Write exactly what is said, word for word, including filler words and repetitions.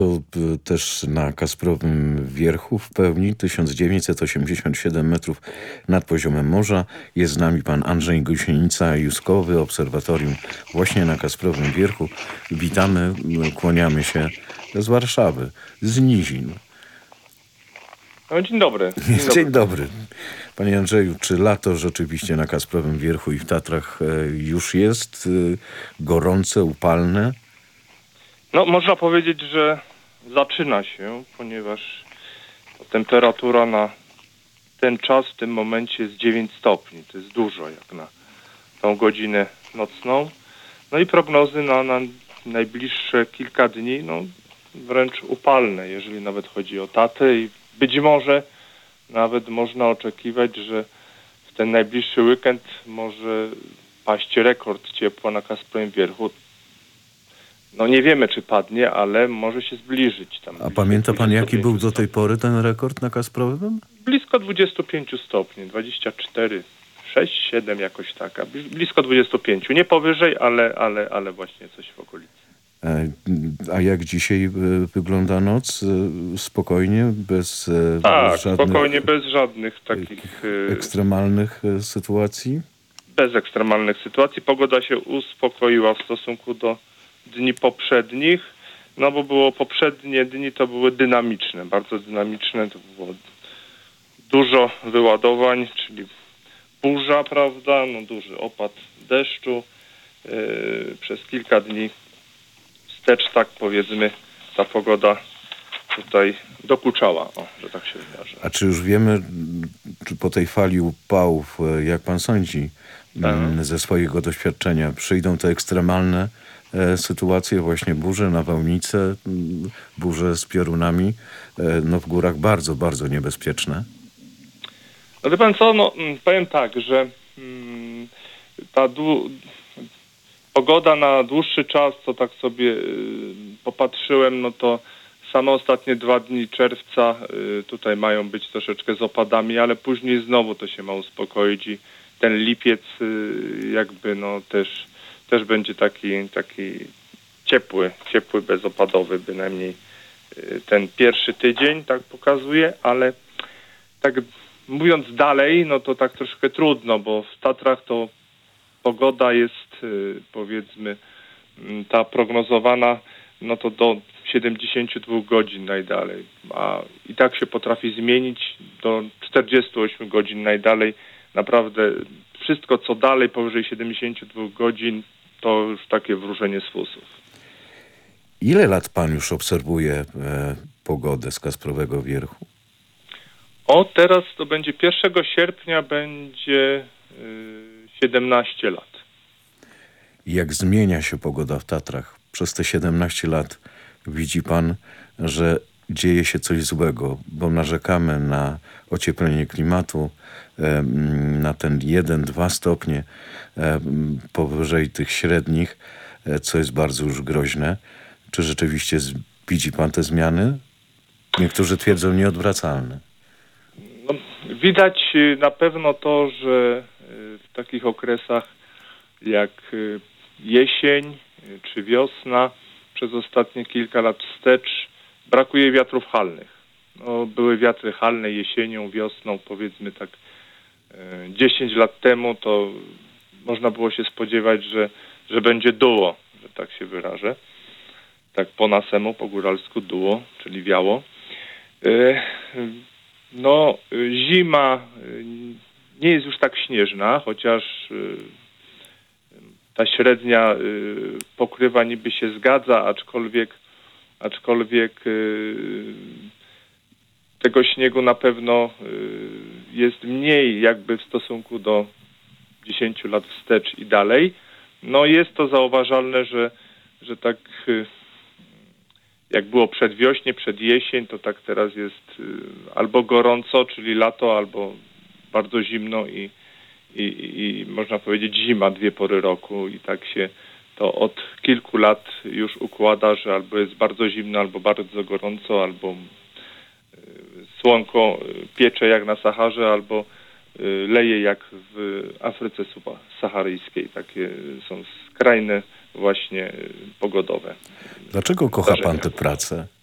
To y, też na Kasprowym Wierchu w pełni tysiąc dziewięćset osiemdziesiąt siedem metrów nad poziomem morza. Jest z nami pan Andrzej Gusienica-Juskowy, obserwatorium właśnie na Kasprowym Wierchu. Witamy, y, kłaniamy się z Warszawy, z Nizin. No, dzień dobry. Dzień dobry. Dzień dobry. Panie Andrzeju, czy lato rzeczywiście na Kasprowym Wierchu i w Tatrach e, już jest y, gorące, upalne? No, można powiedzieć, że zaczyna się, ponieważ temperatura na ten czas w tym momencie jest dziewięć stopni. To jest dużo jak na tą godzinę nocną. No i prognozy na, na najbliższe kilka dni, no wręcz upalne, jeżeli nawet chodzi o Tatry i być może nawet można oczekiwać, że w ten najbliższy weekend może paść rekord ciepła na Kasprowym Wierchu. No nie wiemy, czy padnie, ale może się zbliżyć tam. A pamięta pan, jaki był do tej pory ten rekord na Kasprowym? Blisko dwudziestu pięciu stopni, dwadzieścia cztery, sześć, siedem jakoś taka. Blisko dwudziestu pięciu, nie powyżej, ale, ale, ale właśnie coś w okolicy. A jak dzisiaj wygląda noc? Spokojnie, bez Tak, żadnych spokojnie, bez żadnych takich ekstremalnych sytuacji? Bez ekstremalnych sytuacji. Pogoda się uspokoiła w stosunku do dni poprzednich, no bo było poprzednie dni to były dynamiczne, bardzo dynamiczne, to było dużo wyładowań, czyli burza, prawda, no duży opad deszczu, yy, przez kilka dni wstecz, tak powiedzmy, ta pogoda tutaj dokuczała, o, że tak się wyrażę. A czy już wiemy, czy po tej fali upałów, jak pan sądzi, mhm. ze swojego doświadczenia, przyjdą te ekstremalne e, sytuacje, właśnie burze, nawałnice, burze z piorunami, e, no w górach bardzo, bardzo niebezpieczne? No wie pan co, no powiem tak, że mm, ta dłu- pogoda na dłuższy czas, to tak sobie y, popatrzyłem, no to same ostatnie dwa dni czerwca y, tutaj mają być troszeczkę z opadami, ale później znowu to się ma uspokoić i ten lipiec y, jakby no też, też będzie taki, taki ciepły, ciepły, bezopadowy bynajmniej y, ten pierwszy tydzień, tak pokazuje, ale tak mówiąc dalej, no to tak troszkę trudno, bo w Tatrach to pogoda jest y, powiedzmy y, ta prognozowana, no to do siedemdziesięciu dwóch godzin najdalej, a i tak się potrafi zmienić do czterdziestu ośmiu godzin najdalej. Naprawdę wszystko co dalej powyżej siedemdziesięciu dwóch godzin to już takie wróżenie z fusów. Ile lat pan już obserwuje e, pogodę z Kasprowego Wierchu? O, teraz to będzie pierwszego sierpnia będzie y, siedemnaście lat. Jak zmienia się pogoda w Tatrach? Przez te siedemnaście lat widzi pan, że dzieje się coś złego, bo narzekamy na ocieplenie klimatu, na ten jeden dwa stopnie powyżej tych średnich, co jest bardzo już groźne. Czy rzeczywiście widzi pan te zmiany? Niektórzy twierdzą nieodwracalne. No, widać na pewno to, że w takich okresach jak jesień czy wiosna przez ostatnie kilka lat wstecz brakuje wiatrów halnych. No, były wiatry halne jesienią, wiosną, powiedzmy tak dziesięć lat temu, to można było się spodziewać, że, że będzie duło, że tak się wyrażę. Tak po nasemu, po góralsku duło, czyli wiało. No, zima nie jest już tak śnieżna, chociaż ta średnia pokrywa niby się zgadza, aczkolwiek, aczkolwiek tego śniegu na pewno jest mniej jakby w stosunku do dziesięciu lat wstecz i dalej. No jest to zauważalne, że, że tak jak było przedwiośnie, przed jesień, to tak teraz jest albo gorąco, czyli lato, albo bardzo zimno i, i, i można powiedzieć zima, dwie pory roku i tak się to od kilku lat już układa, że albo jest bardzo zimno, albo bardzo gorąco, albo słonko piecze jak na Saharze, albo leje jak w Afryce subsaharyjskiej. Takie są skrajne właśnie pogodowe. Dlaczego kocha pan tę pracę?